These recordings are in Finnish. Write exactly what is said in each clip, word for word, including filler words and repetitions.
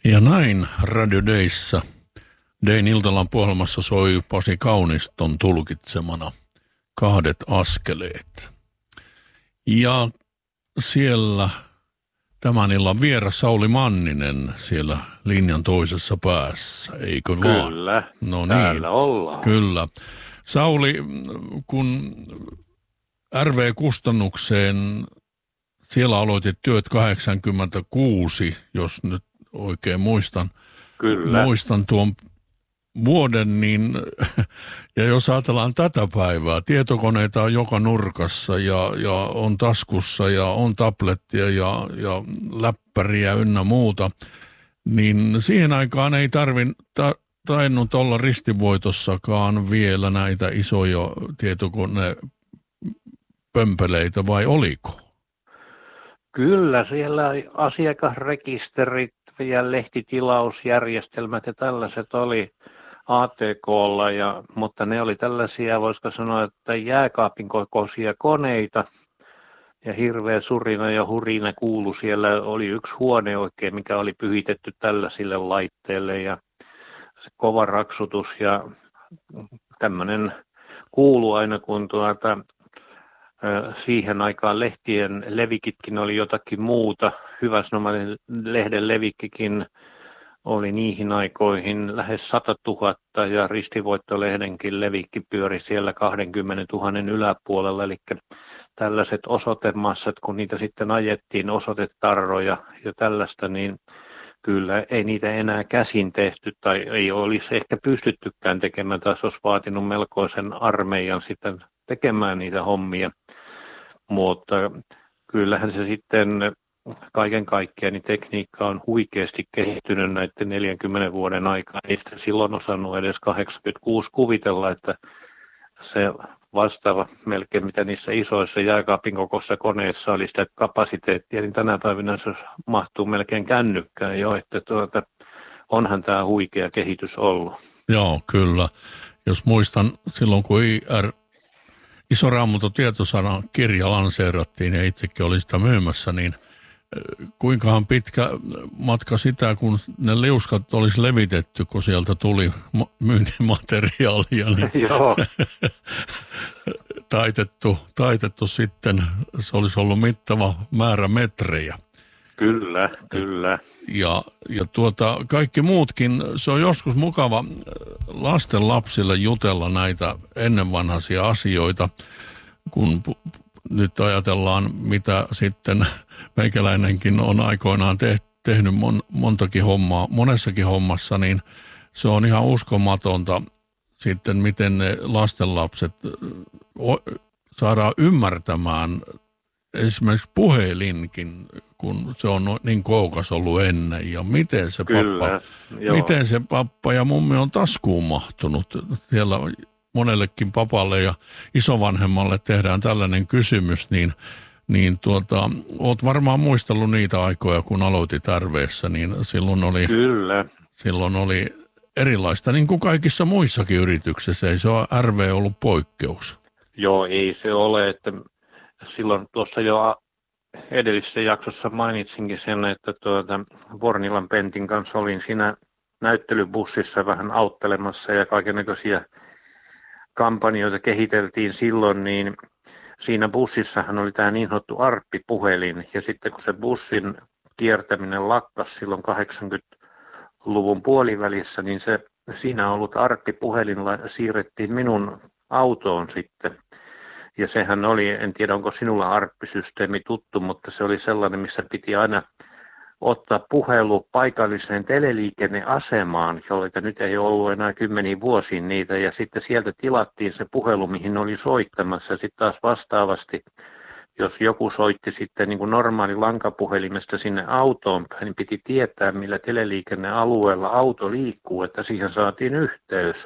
Ja näin Radio Dayssä Dayn iltalan puhelmassa soi Pasi Kauniston tulkitsemana Kahdet askeleet. Ja siellä tämän illan vieras Sauli Manninen siellä linjan toisessa päässä, eikö vaan? Kyllä, no täällä niin, ollaan. Kyllä. Sauli, kun R V-kustannukseen siellä aloitit työt kahdeksankymmentäkuusi, jos nyt oikein muistan, Kyllä. muistan tuon vuoden, niin ja jos ajatellaan tätä päivää, tietokoneita on joka nurkassa ja, ja on taskussa ja on tablettia ja, ja läppäriä ynnä muuta, niin siihen aikaan ei tarvin, ta, tainnut olla ristivoitossakaan vielä näitä isoja tietokonepömpeleitä, vai oliko? Kyllä, siellä asiakasrekisterit ja lehtitilausjärjestelmät ja tällaiset oli A T K:lla, ja, mutta ne oli tällaisia, voisiko sanoa, että jääkaapin kokoisia koneita, ja hirveä surina ja hurina kuulu. Siellä oli yksi huone oikein, mikä oli pyhitetty tällaisille laitteille, ja se kova raksutus ja tämmöinen kuulu aina, kun tuota, siihen aikaan lehtien levikitkin oli jotakin muuta. Hyväsnomainen lehden levikkikin oli niihin aikoihin lähes sata tuhatta ja Ristivoitto-lehdenkin levikki pyöri siellä kaksikymmentätuhatta yläpuolella. Eli tällaiset osoitemassat, kun niitä sitten ajettiin, osoitetarroja ja tällaista, niin kyllä ei niitä enää käsin tehty tai ei olisi ehkä pystyttykään tekemään, taas olisi vaatinut melkoisen armeijan sitten tekemään niitä hommia, mutta kyllähän se sitten kaiken kaikkiaan niin tekniikka on huikeasti kehittynyt näiden neljänkymmenen vuoden aikana. Ei sitä silloin osannut edes kahdeksankymmentäkuusi kuvitella, että se vastaava melkein mitä niissä isoissa jääkaapin kokoisissa koneissa oli sitä kapasiteettia, niin tänä päivänä se mahtuu melkein kännykkään jo, että tuota, onhan tämä huikea kehitys ollut. Joo, kyllä. Jos muistan silloin, kun I R Iso Raamattu tietosana kirja lanseerattiin ja itsekin olin sitä myymässä, niin kuinkahan pitkä matka sitä, kun ne liuskat olisi levitetty, kun sieltä tuli myyntimateriaalia, niin Joo. taitettu, taitettu sitten, se olisi ollut mittava määrä metrejä. Kyllä, kyllä. Ja, ja tuota, kaikki muutkin, se on joskus mukava lasten lapsille jutella näitä ennenvanhaisia asioita, kun nyt ajatellaan, mitä sitten meikäläinenkin on aikoinaan te- tehnyt mon- montakin hommaa, monessakin hommassa, niin se on ihan uskomatonta sitten, miten ne lastenlapset o- saadaan ymmärtämään esimerkiksi puhelinkin, kun se on niin kookas ollut ennen, ja miten se, pappa, miten se pappa ja mummi on taskuun mahtunut. Siellä monellekin papalle ja isovanhemmalle tehdään tällainen kysymys, niin, niin tuota, oot varmaan muistellut niitä aikoja, kun aloitit R V:ssä, niin silloin oli, Kyllä. silloin oli erilaista, niin kuin kaikissa muissakin yrityksissä, ei se ole R V ollut poikkeus. Joo, ei se ole, että silloin tuossa jo edellisessä jaksossa mainitsinkin sen, että tuota, Vornilan Pentin kanssa olin siinä näyttelybussissa vähän auttelemassa ja kaikennäköisiä kampanjoita kehiteltiin silloin, niin siinä bussissahan oli tämä niin sanottu ARPpi-puhelin, ja sitten kun se bussin kiertäminen lakkasi silloin kahdeksankymmentäluvun puolivälissä, niin se siinä ollut ARPpi-puhelin siirrettiin minun autoon sitten. Ja sehän oli, en tiedä onko sinulla ARPpi-systeemi tuttu, mutta se oli sellainen, missä piti aina ottaa puhelu paikalliseen teleliikenneasemaan, joita nyt ei ollut enää kymmeniä vuosia niitä, ja sitten sieltä tilattiin se puhelu, mihin oli soittamassa, ja sitten taas vastaavasti, jos joku soitti sitten niin kuin normaali lankapuhelimesta sinne autoon, niin piti tietää, millä teleliikennealueella auto liikkuu, että siihen saatiin yhteys.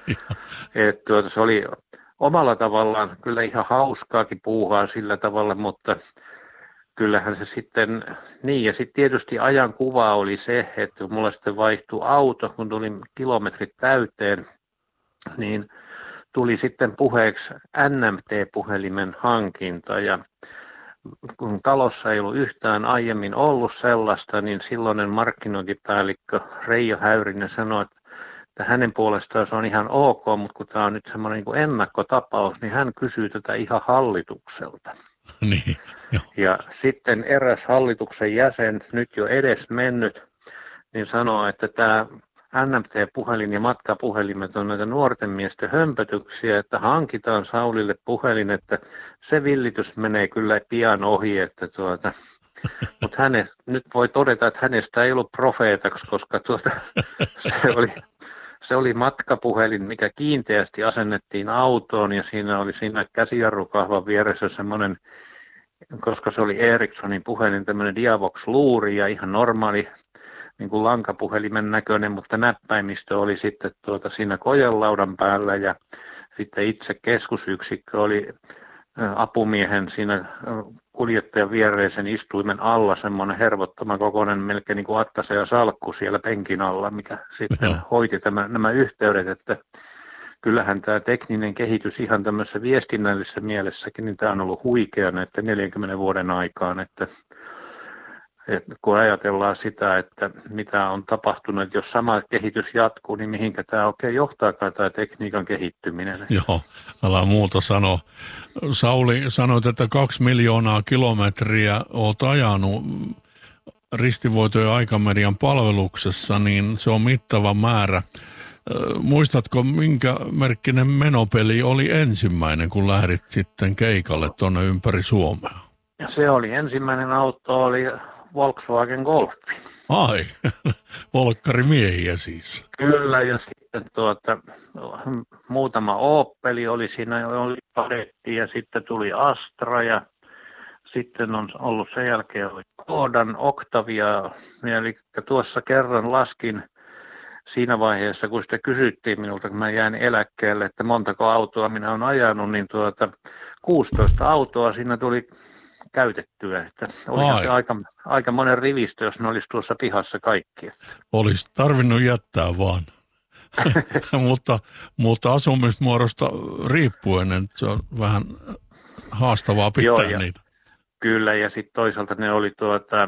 Et tuota, se oli omalla tavallaan kyllä ihan hauskaakin puuhaa sillä tavalla, mutta kyllähän se sitten, niin ja sitten tietysti ajan kuva oli se, että kun mulla sitten vaihtui auto, kun tuli kilometrit täyteen, niin tuli sitten puheeksi N M T-puhelimen hankinta, ja kun talossa ei ollut yhtään aiemmin ollut sellaista, niin silloinen markkinointipäällikkö Reijo Häyrinen sanoi, että että hänen puolestaan se on ihan ok, mutta kun tämä on nyt semmoinen niin kuin ennakkotapaus, niin hän kysyy tätä ihan hallitukselta. Niin, jo. Ja sitten eräs hallituksen jäsen, nyt jo edes mennyt, niin sanoo, että tämä N M T-puhelin ja matkapuhelimet on näitä nuorten miesten hömpötyksiä, että hankitaan Saulille puhelin, että se villitys menee kyllä pian ohi, että tuota, mutta häne, nyt voi todeta, että hänestä ei ollut profeetaksi, koska tuota, se oli... Se oli matkapuhelin, mikä kiinteästi asennettiin autoon ja siinä oli siinä käsijarrukahvan vieressä semmoinen, koska se oli Ericssonin puhelin, tämmöinen Diavox-luuri ja ihan normaali niin kuin lankapuhelimen näköinen, mutta näppäimistö oli sitten tuota siinä kojelaudan päällä ja sitten itse keskusyksikkö oli apumiehen siinä kuljettajan viereisen istuimen alla semmoinen hervottoman kokoinen melkein niin kuin attase ja salkku siellä penkin alla, mikä sitten no. hoiti tämän, nämä yhteydet, että kyllähän tämä tekninen kehitys ihan tämmöisessä viestinnällisessä mielessäkin, niin tämä on ollut huikea näiden neljänkymmenen vuoden aikaan, että, että kun ajatellaan sitä, että mitä on tapahtunut, että jos sama kehitys jatkuu, niin mihinkä tämä oikein johtaakaan tämä tekniikan kehittyminen. Joo, älä muuta sano. Sauli, sanoit, että kaksi miljoonaa kilometriä olet ajanut ristivoitojen aikamedian palveluksessa, niin se on mittava määrä. Muistatko, minkä merkkinen menopeli oli ensimmäinen, kun lähdit sitten keikalle tuonne ympäri Suomea? Se oli ensimmäinen auto, oli Volkswagen Golfi. Ai, volkkarimiehiä siis. Kyllä, ja sitten tuota, muutama Opeli oli siinä, oli Padetti, ja sitten tuli Astra, ja sitten on ollut sen jälkeen oli Kodan, Octavia, eli tuossa kerran laskin siinä vaiheessa, kun sitä kysyttiin minulta, kun mä jäin eläkkeelle, että montako autoa minä olen ajanut, niin tuota, kuusitoista autoa siinä tuli käytettyä, että olihan se aika, aika monen rivistö, jos ne olisi tuossa pihassa kaikki. Että. Olisi tarvinnut jättää vaan, mutta, mutta asumismuodosta riippuen, että se on vähän haastavaa pitää Joo, ja, niitä. Kyllä, ja sitten toisaalta ne oli tuota,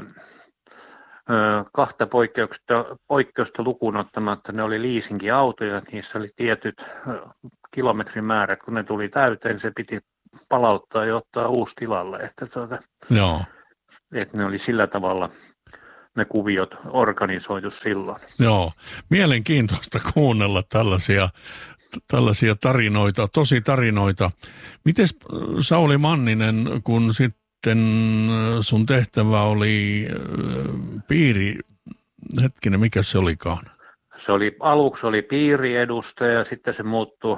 kahta poikkeusta, poikkeusta lukuun ottamatta, ne oli leasing-autoja, niissä oli tietyt kilometrimäärät, kun ne tuli täyteen, se piti palauttaa ja ottaa uusi tilalle, että, tuota, Joo. että ne oli sillä tavalla ne kuviot organisoitu silloin. Joo, mielenkiintoista kuunnella tällaisia, tällaisia tarinoita, tosi tarinoita. Mites Sauli Manninen, kun sitten sun tehtävä oli piiri, hetkinen, mikä se olikaan? Se oli, aluksi oli piiriedustaja, sitten se muuttui.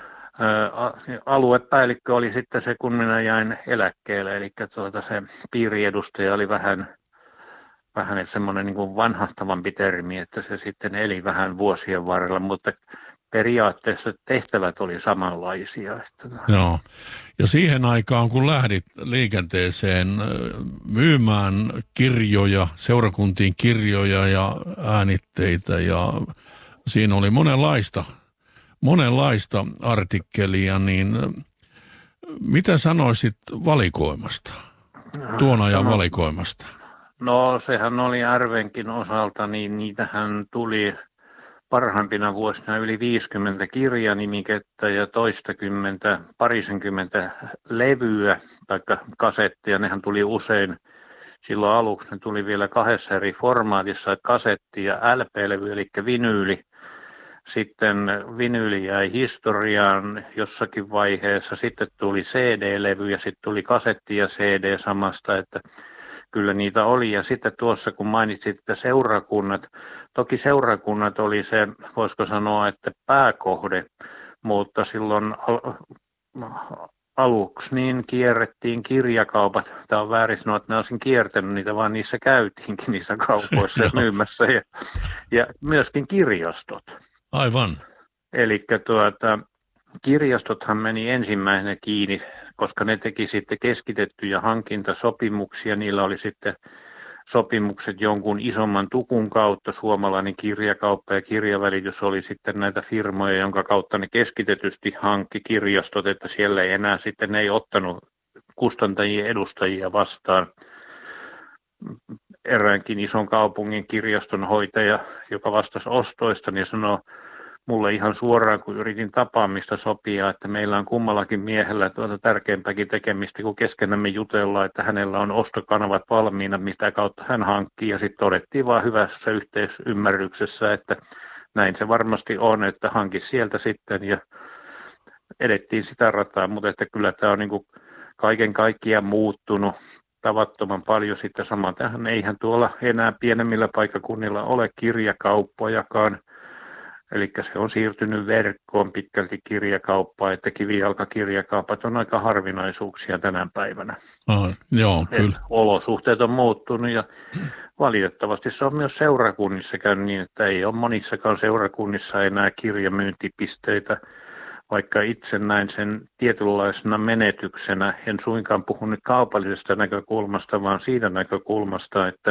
Aluepäällikkö oli sitten se, kun minä jäin eläkkeelle, eli tuota se piiriedustaja oli vähän, vähän semmoinen niin kuin vanhahtamampi termi, että se sitten eli vähän vuosien varrella, mutta periaatteessa tehtävät oli samanlaisia. Joo, ja siihen aikaan, kun lähdit liikenteeseen myymään kirjoja, seurakuntiin kirjoja ja äänitteitä, ja siinä oli monenlaista, monenlaista artikkelia, niin mitä sanoisit valikoimasta, tuon ajan Sano, valikoimasta? No sehän oli Järvenkin osalta, niin niitähän tuli parhaimpina vuosina yli viisikymmentä kirjanimikettä ja toistakymmentä, parisenkymmentä levyä tai kasetteja. Nehän tuli usein, silloin aluksi ne tuli vielä kahdessa eri formaatissa, kasetti ja L P-levy, eli vinyyli. Sitten vinyyli jäi historiaan jossakin vaiheessa, sitten tuli C D-levy ja sitten tuli kasetti ja C D samasta, että kyllä niitä oli. Ja sitten tuossa, kun mainitsit, että seurakunnat, toki seurakunnat oli se, voisiko sanoa, että pääkohde, mutta silloin al- aluksi niin kierrettiin kirjakaupat. Tämä on väärin sanoa, että mä olisin kiertänyt niitä, vaan niissä käytiinkin niissä kaupoissa ja myymässä. Ja, ja myöskin kirjastot. Aivan. Eli tuota, kirjastothan meni ensimmäisenä kiinni, koska ne teki sitten keskitettyjä hankintasopimuksia. Niillä oli sitten sopimukset jonkun isomman tukun kautta. Suomalainen kirjakauppa ja kirjavälitys oli sitten näitä firmoja, jonka kautta ne keskitetysti hankki kirjastot, että siellä ei enää sitten ne ei ottanut kustantajien edustajia vastaan. Eräänkin ison kaupungin kirjastonhoitaja, joka vastasi ostoista, niin sanoi mulle ihan suoraan, kun yritin tapaamista sopia, että meillä on kummallakin miehellä tuota tärkeämpääkin tekemistä, kun keskenämme jutellaan, että hänellä on ostokanavat valmiina, mitä kautta hän hankkii, ja sitten todettiin vaan hyvässä yhteisymmärryksessä, että näin se varmasti on, että hanki sieltä sitten, ja edettiin sitä rataa, mutta että kyllä tämä on niin kuin kaiken kaikkiaan muuttunut tavattoman paljon sitten samaan. Tähän eihän tuolla enää pienemmillä paikkakunnilla ole kirjakauppojakaan, eli se on siirtynyt verkkoon pitkälti kirjakauppaa, että kivijalkakirjakaupat on aika harvinaisuuksia tänä päivänä. Ah, joo, kyllä. Olosuhteet on muuttunut ja valitettavasti se on myös seurakunnissa käynyt niin, että ei ole monissakaan seurakunnissa enää kirjamyyntipisteitä, vaikka itse näin sen tietynlaisena menetyksenä. En suinkaan puhu nyt kaupallisesta näkökulmasta, vaan siitä näkökulmasta, että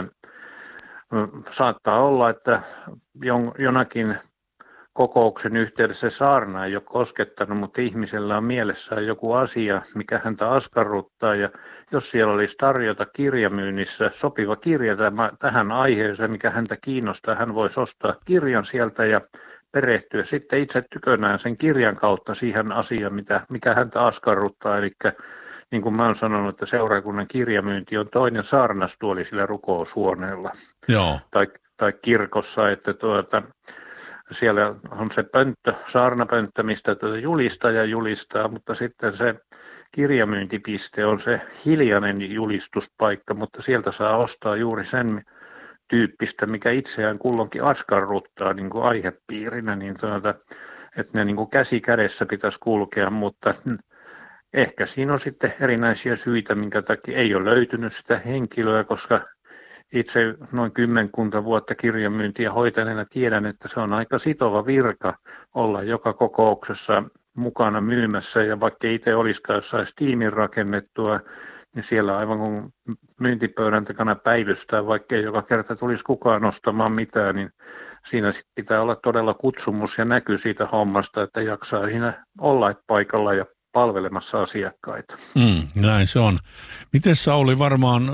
saattaa olla, että jonakin kokouksen yhteydessä saarna ei ole koskettanut, mutta ihmisellä on mielessään joku asia, mikä häntä askarruttaa, ja jos siellä olisi tarjota kirjamyynnissä sopiva kirja tähän aiheeseen, mikä häntä kiinnostaa, hän voisi ostaa kirjan sieltä ja perehtyä sitten itse tykönään sen kirjan kautta siihen asiaan, mitä, mikä häntä askarruttaa. Eli niin kuin mä olen sanonut, että seurakunnan kirjamyynti on toinen saarnastuoli sillä rukoushuoneella. Joo. Tai, tai kirkossa, että tuota, siellä on se pönttö, saarnapönttö, mistä tuota julistaja julistaa, mutta sitten se kirjamyyntipiste on se hiljainen julistuspaikka, mutta sieltä saa ostaa juuri sen tyyppistä, mikä itseään kulloinkin askarruttaa niin kuin aihepiirinä, niin tuota, että ne niin kuin käsi kädessä pitäisi kulkea, mutta ehkä siinä on sitten erinäisiä syitä, minkä takia ei ole löytynyt sitä henkilöä, koska itse noin kymmenkunta vuotta kirjamyyntiä hoitaneena tiedän, että se on aika sitova virka olla joka kokouksessa mukana myymässä, ja vaikka itse olisikaan jossain tiimin rakennettua, niin siellä aivan kun myyntipöydän takana päivystää, vaikka ei joka kerta tulisi kukaan ostamaan mitään, niin siinä pitää olla todella kutsumus ja näky siitä hommasta, että jaksaa siinä olla paikalla ja palvelemassa asiakkaita. Mm, näin se on. Miten Sauli, varmaan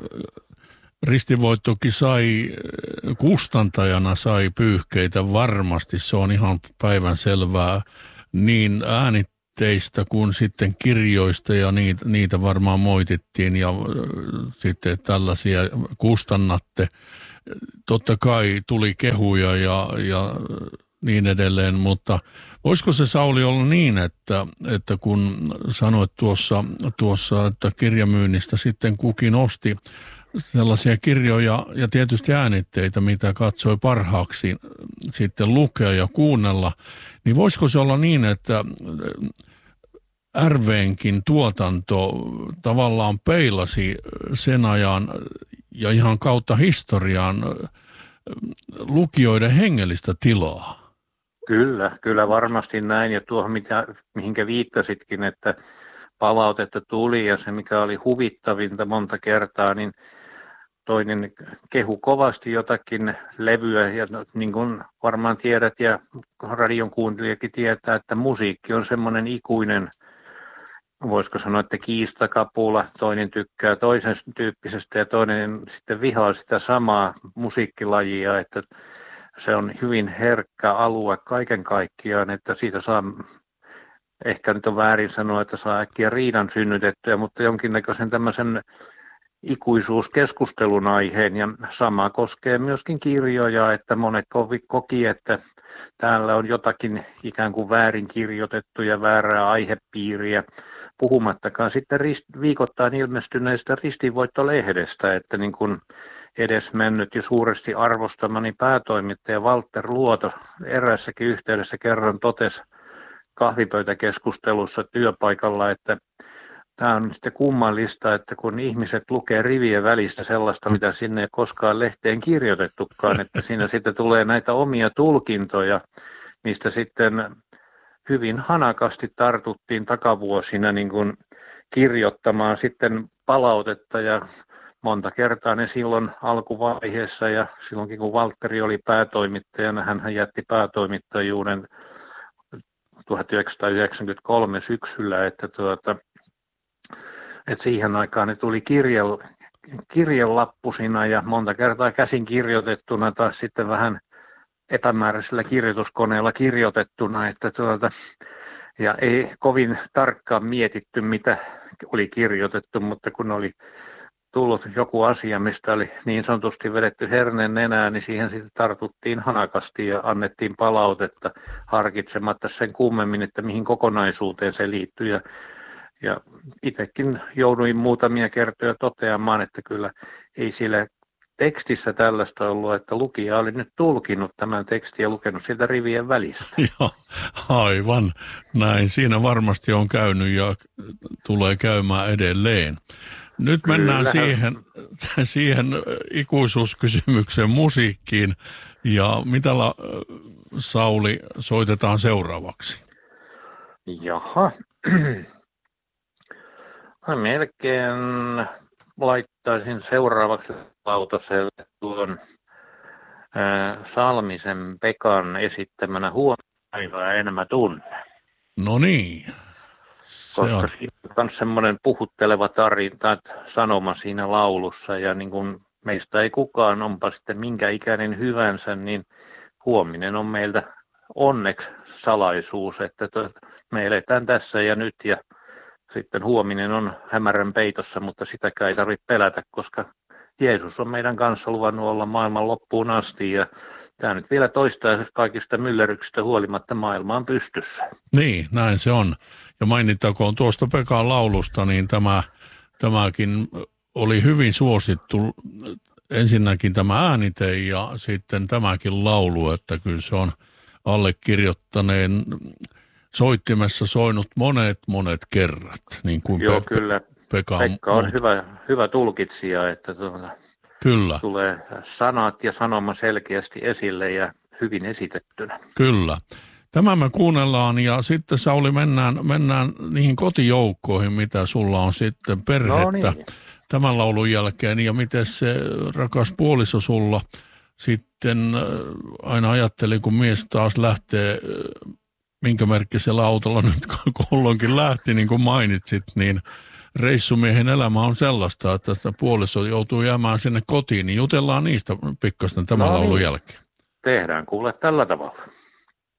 Ristivoittokin sai, kustantajana sai pyyhkeitä varmasti, se on ihan päivänselvää, niin äänitteistä kuin sitten kirjoista, ja niitä, niitä varmaan moitittiin, ja sitten tällaisia kustannatte. Totta kai tuli kehuja ja, ja niin edelleen, mutta voisiko se, Sauli, olla niin, että, että kun sanoit tuossa, tuossa, että kirjamyynnistä sitten kukin osti sellaisia kirjoja ja tietysti äänitteitä, mitä katsoi parhaaksi sitten lukea ja kuunnella, niin voisiko se olla niin, että R V:nkin tuotanto tavallaan peilasi sen ajan ja ihan kautta historiaan lukijoiden hengellistä tilaa? Kyllä, kyllä varmasti näin, ja tuohon mitä, mihinkä viittasitkin, että palautetta tuli, ja se mikä oli huvittavinta monta kertaa, niin toinen kehu kovasti jotakin levyä, ja niin kuin varmaan tiedät ja radion kuuntelijakin tietää, että musiikki on semmoinen ikuinen, voisiko sanoa, että kiistakapula, toinen tykkää toisen tyyppisestä ja toinen sitten vihaa sitä samaa musiikkilajia, että se on hyvin herkkä alue kaiken kaikkiaan, että siitä saa, ehkä nyt on väärin sanoa, että saa äkkiä riidan synnytettyä, mutta jonkinnäköisen tämmöisen ikuisuuskeskustelun aiheen, ja sama koskee myöskin kirjoja, että monet koki, että täällä on jotakin ikään kuin väärin kirjoitettuja, väärää aihepiiriä, puhumattakaan sitten rist- viikoittain ilmestyneestä Ristinvoitto-lehdestä, että niin kuin edesmennyt ja suuresti arvostamani päätoimittaja Walter Luoto eräässäkin yhteydessä kerran totesi kahvipöytäkeskustelussa työpaikalla, että tämä on sitten kummallista, että kun ihmiset lukee rivien välistä sellaista, mitä sinne ei koskaan lehteen kirjoitettukaan, että siinä sitten tulee näitä omia tulkintoja, mistä sitten hyvin hanakasti tartuttiin takavuosina niin kuin kirjoittamaan sitten palautetta, ja monta kertaa ne silloin alkuvaiheessa ja silloinkin kun Valtteri oli päätoimittajana, hän jätti päätoimittajuuden tuhatyhdeksänsataayhdeksänkymmentäkolme syksyllä, että tuota, Et siihen aikaan ne tuli kirjel, kirjelappusina ja monta kertaa käsin kirjoitettuna tai sitten vähän epämääräisellä kirjoituskoneella kirjoitettuna, että tuota, ja ei kovin tarkkaan mietitty, mitä oli kirjoitettu, mutta kun oli tullut joku asia, mistä oli niin sanotusti vedetty herneen nenään, niin siihen sitten tartuttiin hanakasti ja annettiin palautetta harkitsematta sen kummemmin, että mihin kokonaisuuteen se liittyy. Ja, ja itsekin jouduin muutamia kertoja toteamaan, että kyllä ei siellä tekstissä tällaista ollut, että lukija oli nyt tulkinut tämän tekstin ja lukenut sieltä rivien välistä. Joo, aivan näin. Siinä varmasti on käynyt ja tulee käymään edelleen. Nyt mennään siihen, siihen ikuisuuskysymykseen musiikkiin. Ja mitä la, Sauli soitetaan seuraavaksi? Jaha. Mä melkein laittaisin seuraavaksi lautaselle tuon ää, Salmisen Pekan esittämänä Huomenpäivää enemmän tunne. No niin. Se Koska on. siinä on myös semmoinen puhutteleva tarina tai sanoma siinä laulussa ja niin kuin meistä ei kukaan, onpa sitten minkä ikäinen hyvänsä, niin huominen on meiltä onneksi salaisuus, että me eletään tässä ja nyt ja sitten huominen on hämärän peitossa, mutta sitäkään ei tarvitse pelätä, koska Jeesus on meidän kanssa luvannut olla maailman loppuun asti ja tämä nyt vielä toistaiseksi kaikista myllerryksistä huolimatta maailma on pystyssä. Niin, näin se on. Ja mainittakoon tuosta Pekan laulusta, niin tämä, tämäkin oli hyvin suosittu. Ensinnäkin tämä äänite ja sitten tämäkin laulu, että kyllä se on allekirjoittaneen soittimessa soinut monet, monet kerrat. Niin kuin Joo, Pe- kyllä. Pekka, Pekka on hyvä, hyvä tulkitsija, että tuota, kyllä. tulee sanat ja sanoma selkeästi esille ja hyvin esitettynä. Kyllä. Tämä me kuunnellaan ja sitten Sauli mennään, mennään niihin kotijoukkoihin, mitä sulla on sitten perhettä No niin. tämän laulun jälkeen. Ja miten se rakas puoliso sulla sitten aina ajatteli, kun mies taas lähtee, minkä merkkisellä autolla nyt kulloinkin lähti, niin kuin mainitsit, niin reissumiehen elämä on sellaista, että puoliso joutuu jäämään sinne kotiin, niin jutellaan niistä pikkasen tämän No laulun niin. jälkeen. Tehdään kuule tällä tavalla.